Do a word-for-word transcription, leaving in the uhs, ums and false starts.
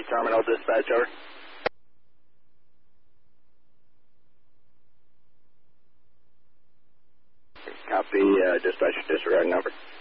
Terminal dispatch, over. Copy, uh, dispatch disregard number.